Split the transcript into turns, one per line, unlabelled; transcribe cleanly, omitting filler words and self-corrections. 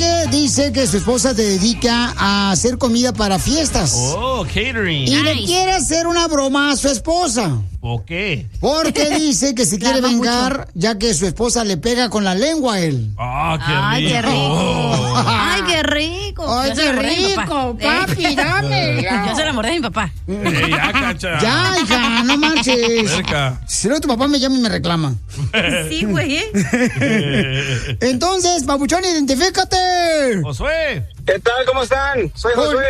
porque dice que su esposa se dedica a hacer comida para fiestas.
Oh, catering.
Y le quiere hacer una broma a su esposa.
¿Por qué?
Porque dice que se quiere vengar, ya que su esposa le pega con la lengua a él.
¡Ah, qué rico!
¡Ay, qué rico!
¡Ay, qué rico! Papi, dame.
Yo se la mordé a mi papá.
Ya, Cacha.
Ya, hija, no manches.
Cerca.
Si no, tu papá me llama y me reclama.
Sí, güey,
Entonces, papuchón, identifícate.
Josué.
¿Qué tal? ¿Cómo están? Soy Josué.